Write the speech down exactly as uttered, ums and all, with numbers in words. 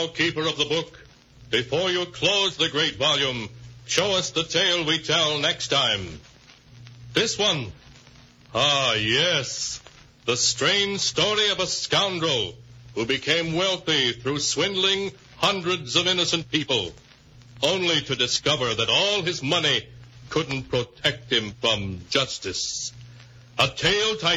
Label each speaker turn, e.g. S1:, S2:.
S1: Now, keeper of the book, before you close the great volume, show us the tale we tell next time. This one. Ah, yes. The strange story of a scoundrel who became wealthy through swindling hundreds of innocent people, only to discover that all his money couldn't protect him from justice. A tale